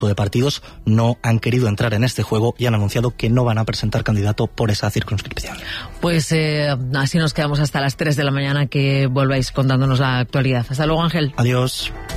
de partidos no han querido entrar en este juego y han anunciado que no van a presentar candidato por esa circunscripción. Pues así nos quedamos hasta las 3 de la mañana, que volváis contándonos la actualidad. Hasta luego, Ángel. Adiós.